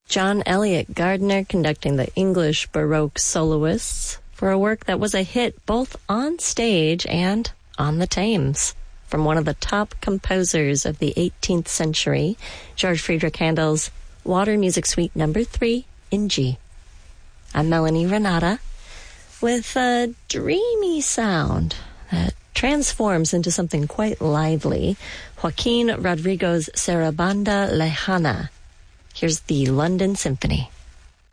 John Eliot Gardiner conducting the English Baroque soloists for a work that was a hit both on stage and on the Thames. From one of the top composers of the 18th century, George Friedrich Handel's Water Music Suite No. 3 in G. I'm Melanie Renata with a dreamy sound that transforms into something quite lively. Joaquin Rodrigo's Sarabanda Lejana. Here's the London Symphony.